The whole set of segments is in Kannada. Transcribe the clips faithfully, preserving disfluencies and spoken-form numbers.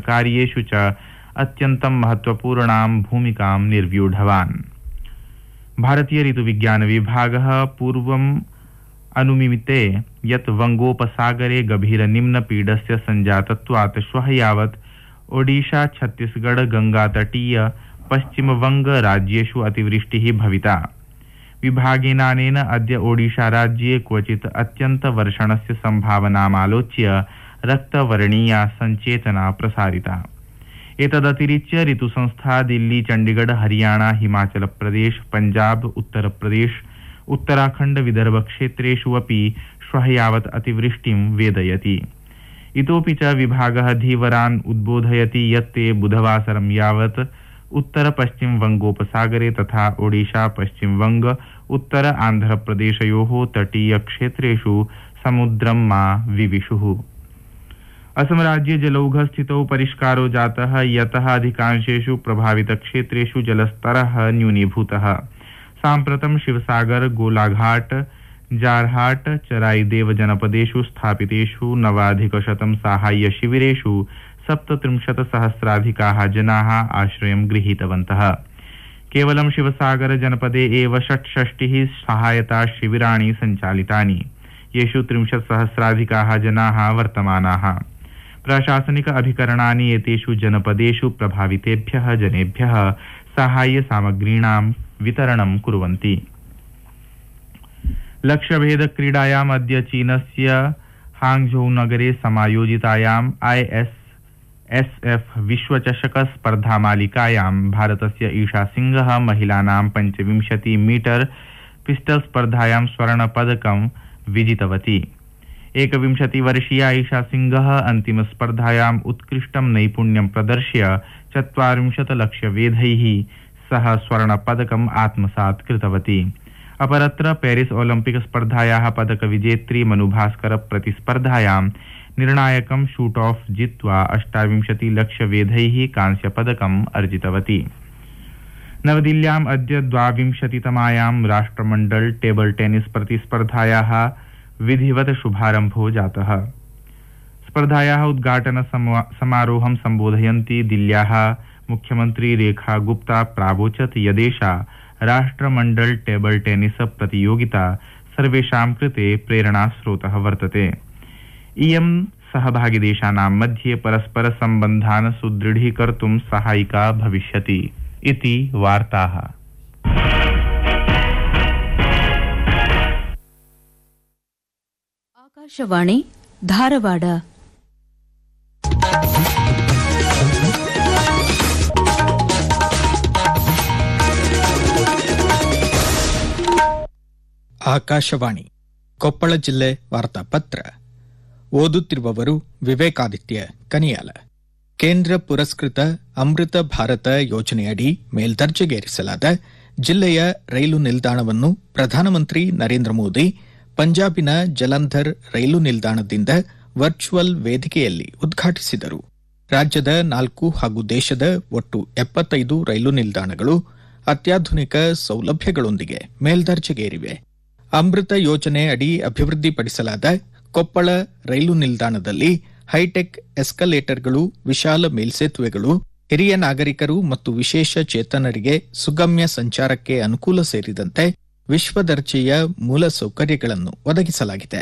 कार्येषु च अत्यन्तं महत्वपूर्णां भूमिकां निर्व्यूढवान्। भारतीय ऋतुविज्ञान विभागः पूर्वम् अनुमिते यत् वंगोपसागरे गभीर निम्नपीडस्य संजातत्वात् श्वः यावत् ओडिशा छत्तीसगढ़ गंगातटीय पश्चिमवंग राज्येषु अतिवृष्टिः भविता। विभागेनानेन अद्य ओडिशा राज्ये क्वचित् अत्यन्तवर्षणस्य संभावनामालोच्य रक्तवर्णीया संचेतना प्रसारिता। एतदतिरिच्य ऋतुसंस्था दिल्ली चंडीगढ़ हरियाणा हिमाचल प्रदेश पंजाब उत्तर प्रदेश उत्तराखंड विदर्भ क्षेत्रेषु अपि श्वः यावत् अतिवृष्टिं वेदयति। इतोपि च विभागः धीवरान् उद्बोधयति यत् ते बुधवासरं यावत् उत्तर पश्चिम वंगोपसागरे तथा ओडिशा पश्चिम वंग उत्तर आंध्र प्रदेशयोः तटीय क्षेत्रेषु समुद्रं मा विविशुः। असम राज्ये जलौघ स्थितौ परिष्कारो जातः यतः अधिकांशेषु प्रभावित क्षेत्रेषु जलस्तरः न्यूनीभूतः। साम्प्रतं शिवसागर गोलाघाट जारहाट चराईदेव जनपदेषु स्थापितेषु नवाधिकशतं साहाय्य शिविरेषु सप्तत्रिंशत् सहस्राधिकाः जनाः आश्रयं गृहीतवन्तः। केवलं शिवसागर जनपदे एव षट्षष्टिः सहायता शिबिराणि सञ्चालितानि, येषु त्रिंशत् सहस्राधिकाः जनाः वर्तमानाः। प्रशासनिक अभिकरणानि एतेषु जनपदेषु प्रभावितेभ्यः जनेभ्यः साहाय्य सामग्रीणां वितरणं कुर्वन्ति। लक्ष्यभेद क्रीडायाम् अद्य चीनस्य हांगझौ नगरे समायोजितायाम् आई एस एस एफ विश्वचषक स्पर्धामालिकायां भारतस्य ईशा सिंह महिलानां पञ्चविंशति मीटर पिस्टल स्पर्धायां स्वर्णपदकं विजितवती। एकविंशति वर्षीया ईशा सिंह अन्तिम स्पर्धायाम् उत्कृष्टं नैपुण्यं प्रदर्श्य चत्वारिंशत् लक्ष्यवेधैः सह स्वर्णपदकम् आत्मसात् कृतवती। अपरत्र पेरिस ओलिम्पिक स्पर्धायाः पदक विजेत्री मनुभास्कर प्रतिस्पर्धायां निर्णायकं शूट ऑफ जित्वा अष्टाविंशति लक्ष्यवेधैः कांस्यपदकम् अर्जितवती। नवदिल्ल्याम् अद्य द्वाविंशतितमायां राष्ट्रमण्डल टेबल टेनिस प्रतिस्पर्धायाः विधिवत शुभारम्भो जातः। स्पर्धायाः उद्घाटन समारोहं सम्बोधयन्ती दिल्ल्याः मुख्यमंत्री रेखा गुप्ता प्रावोचत् यदेषा राष्ट्रमण्डल टेबल टेनिस प्रतियोगिता सर्वेषां कृते प्रेरणास्रोतः वर्तते। इयं सहभागिदेशानां मध्ये परस्पर सम्बन्धान् सुदृढीकर्तुं सहायिका भविष्यति इति वार्ताः। आकाशवाणी धारवाड। ಆಕಾಶವಾಣಿ ಕೊಪ್ಪಳ ಜಿಲ್ಲೆ ವಾರ್ತಾಪತ್ರ ಓದುತ್ತಿರುವವರು ವಿವೇಕಾದಿತ್ಯ ಕನಿಯಾಲ. ಕೇಂದ್ರ ಪುರಸ್ಕೃತ ಅಮೃತ ಭಾರತ ಯೋಜನೆಯಡಿ ಮೇಲ್ದರ್ಜೆಗೇರಿಸಲಾದ ಜಿಲ್ಲೆಯ ರೈಲು ನಿಲ್ದಾಣವನ್ನು ಪ್ರಧಾನಮಂತ್ರಿ ನರೇಂದ್ರ ಮೋದಿ ಪಂಜಾಬಿನ ಜಲಂಧರ್ ರೈಲು ನಿಲ್ದಾಣದಿಂದ ವರ್ಚುವಲ್ ವೇದಿಕೆಯಲ್ಲಿ ಉದ್ಘಾಟಿಸಿದರು. ರಾಜ್ಯದ ನಾಲ್ಕು ಹಾಗೂ ದೇಶದ ಒಟ್ಟು ಎಪ್ಪತ್ತೈದು ರೈಲು ನಿಲ್ದಾಣಗಳು ಅತ್ಯಾಧುನಿಕ ಸೌಲಭ್ಯಗಳೊಂದಿಗೆ ಮೇಲ್ದರ್ಜೆಗೇರಿವೆ. ಅಮೃತ ಯೋಜನೆ ಅಡಿ ಅಭಿವೃದ್ಧಿಪಡಿಸಲಾದ ಕೊಪ್ಪಳ ರೈಲು ನಿಲ್ದಾಣದಲ್ಲಿ ಹೈಟೆಕ್ ಎಸ್ಕಲೇಟರ್ಗಳು, ವಿಶಾಲ ಮೇಲ್ಸೇತುವೆಗಳು, ಹಿರಿಯ ನಾಗರಿಕರು ಮತ್ತು ವಿಶೇಷ ಚೇತನರಿಗೆ ಸುಗಮ್ಯ ಸಂಚಾರಕ್ಕೆ ಅನುಕೂಲ ಸೇರಿದಂತೆ ವಿಶ್ವದರ್ಜೆಯ ಮೂಲ ಸೌಕರ್ಯಗಳನ್ನು ಒದಗಿಸಲಾಗಿದೆ.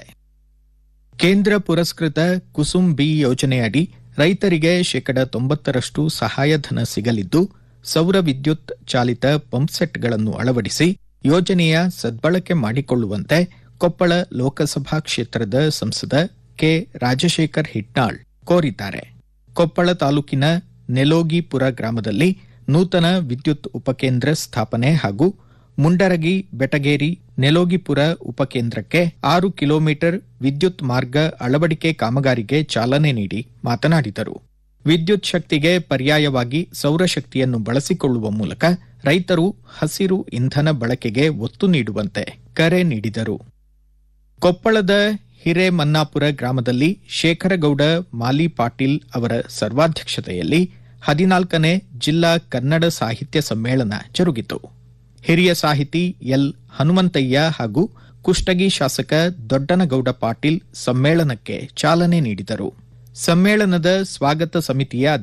ಕೇಂದ್ರ ಪುರಸ್ಕೃತ ಕುಸುಮ್ ಬಿ ಯೋಜನೆಯಡಿ ರೈತರಿಗೆ ಶೇಕಡ ತೊಂಬತ್ತರಷ್ಟು ಸಹಾಯಧನ ಸಿಗಲಿದ್ದು, ಸೌರ ವಿದ್ಯುತ್ ಚಾಲಿತ ಪಂಪ್ಸೆಟ್ಗಳನ್ನು ಅಳವಡಿಸಿ ಯೋಜನೆಯ ಸದ್ಬಳಕೆ ಮಾಡಿಕೊಳ್ಳುವಂತೆ ಕೊಪ್ಪಳ ಲೋಕಸಭಾ ಕ್ಷೇತ್ರದ ಸಂಸದ ಕೆ ರಾಜಶೇಖರ್ ಹಿಟ್ನಾಳ್ ಕೋರಿದ್ದಾರೆ. ಕೊಪ್ಪಳ ತಾಲೂಕಿನ ನೆಲೋಗಿಪುರ ಗ್ರಾಮದಲ್ಲಿ ನೂತನ ವಿದ್ಯುತ್ ಉಪಕೇಂದ್ರ ಸ್ಥಾಪನೆ ಹಾಗೂ ಮುಂಡರಗಿ ಬೆಟಗೇರಿ ನೆಲೋಗಿಪುರ ಉಪಕೇಂದ್ರಕ್ಕೆ ಆರು ಕಿಲೋಮೀಟರ್ ವಿದ್ಯುತ್ ಮಾರ್ಗ ಅಳವಡಿಕೆ ಕಾಮಗಾರಿಗೆ ಚಾಲನೆ ನೀಡಿ ಮಾತನಾಡಿದರು. ವಿದ್ಯುತ್ ಶಕ್ತಿಗೆ ಪರ್ಯಾಯವಾಗಿ ಸೌರಶಕ್ತಿಯನ್ನು ಬಳಸಿಕೊಳ್ಳುವ ಮೂಲಕ ರೈತರು ಹಸಿರು ಇಂಧನ ಬಳಕೆಗೆ ಒತ್ತು ನೀಡುವಂತೆ ಕರೆ ನೀಡಿದರು. ಕೊಪ್ಪಳದ ಹಿರೇಮನ್ನಾಪುರ ಗ್ರಾಮದಲ್ಲಿ ಶೇಖರಗೌಡ ಮಾಲಿ ಪಾಟೀಲ್ ಅವರ ಸರ್ವಾಧ್ಯಕ್ಷತೆಯಲ್ಲಿ ಹದಿನಾಲ್ಕನೇ ಜಿಲ್ಲಾ ಕನ್ನಡ ಸಾಹಿತ್ಯ ಸಮ್ಮೇಳನ ಜರುಗಿತು. ಹಿರಿಯ ಸಾಹಿತಿ ಎಲ್ ಹನುಮಂತಯ್ಯ ಹಾಗೂ ಕುಷ್ಟಗಿ ಶಾಸಕ ದೊಡ್ಡನಗೌಡ ಪಾಟೀಲ್ ಸಮ್ಮೇಳನಕ್ಕೆ ಚಾಲನೆ ನೀಡಿದರು. ಸಮ್ಮೇಳನದ ಸ್ವಾಗತ ಸಮಿತಿಯ